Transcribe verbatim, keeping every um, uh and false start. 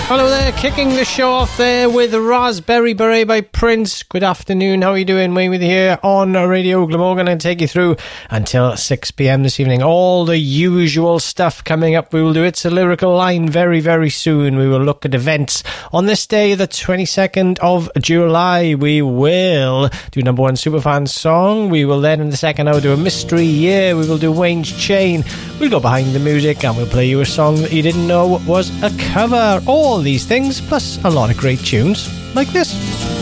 Hello there, kicking the show off there with Raspberry Beret by Prince. Good afternoon, how are you doing? Wayne with you here on Radio Glamorgan and take you through until six p.m. this evening. All the usual stuff coming up. We will do It's a Lyrical Line very, very soon. We will look at events on this day, the twenty-second of July. We will do number one superfan song. We will then in the second hour do a mystery year. We will do Wayne's Chain. We'll go behind the music and we'll play you a song that you didn't know was a cover. All these things, plus a lot of great tunes like this.